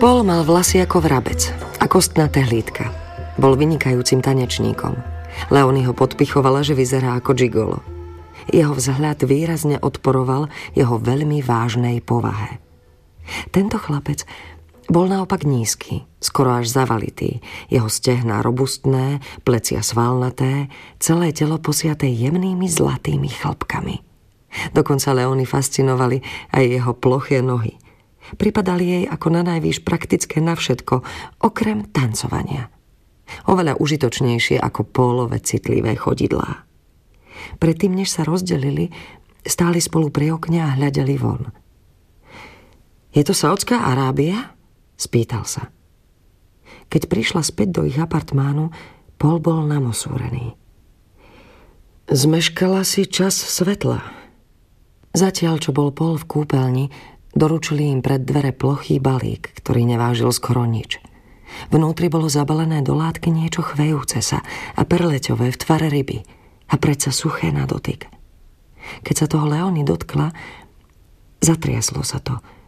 Paul mal vlasy ako vrabec a kostnaté hlídka. Bol vynikajúcim tanečníkom. Leonie ho podpichovala, že vyzerá ako gigolo. Jeho vzhľad výrazne odporoval jeho veľmi vážnej povahe. Tento chlapec bol naopak nízky, skoro až zavalitý. Jeho stehná robustné, plecia svalnaté, celé telo posiaté jemnými zlatými chlpkami. Dokonca Leonie fascinovali aj jeho ploché nohy. Pripadali jej ako nanajvýš praktické na všetko, okrem tancovania. Oveľa užitočnejšie ako Paulove citlivé chodidlá. Predtým, než sa rozdelili, stáli spolu pri okne a hľadeli von. Je to Saudská Arábia? Spýtal sa. Keď prišla späť do ich apartmánu, Paul bol namosúrený. Zmeškala si čas svetla. Zatiaľ, čo bol Paul v kúpeľni, doručili im pred dvere plochý balík, ktorý nevážil skoro nič. Vnútri bolo zabalené do látky niečo chvejúce sa a perleťové v tvare ryby a predsa suché na dotyk. Keď sa toho Leonie dotkla, zatriaslo sa to